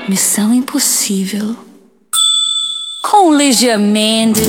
Missão Impossível. Com Lígia Mendes.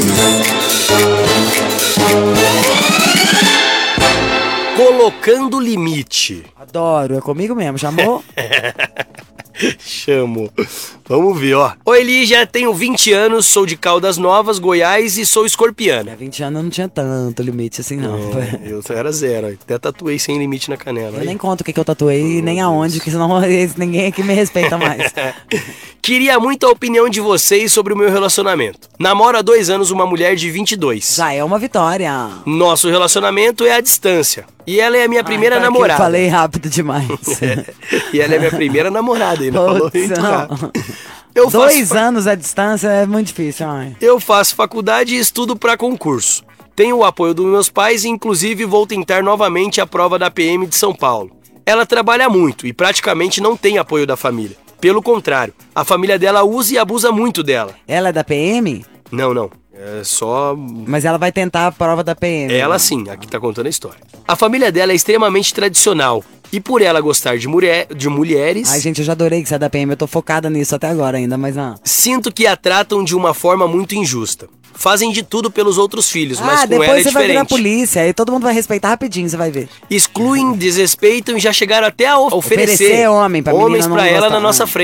Colocando limite. Adoro, é comigo mesmo, chamou? Chamo. Vamos ver, ó. Oi, Lígia, tenho 20 anos, sou de Caldas Novas, Goiás e sou escorpiana. Há 20 anos eu não tinha tanto limite assim, não. Eu era zero, até tatuei sem limite na canela. Eu nem conto o que eu tatuei e nem aonde, porque senão ninguém aqui me respeita mais. Queria muito a opinião de vocês sobre o meu relacionamento. Namoro há 2 anos uma mulher de 22. Já é uma vitória. Nosso relacionamento é à distância. E ela é a minha primeira tá, namorada. Eu falei rápido demais. E ela é minha primeira namorada. Ele falou muito rápido. 2 anos à distância é muito difícil, ai. Eu faço faculdade e estudo para concurso. Tenho o apoio dos meus pais e inclusive vou tentar novamente a prova da PM de São Paulo. Ela trabalha muito e praticamente não tem apoio da família. Pelo contrário, a família dela usa e abusa muito dela. Ela é da PM? Não. É só... Mas ela vai tentar a prova da PM. Ela sim, aqui tá contando a história. A família dela é extremamente tradicional. E por ela gostar de mulheres... Ai, gente, eu já adorei que você é da PM. Eu tô focada nisso até agora ainda, mas não. Sinto que a tratam de uma forma muito injusta. Fazem de tudo pelos outros filhos, mas com depois ela é você diferente. vai virar polícia, aí todo mundo vai respeitar rapidinho, você vai ver. Excluem, desrespeitam e já chegaram até a oferecer homem pra homens menina não pra ela gostar. na nossa frente.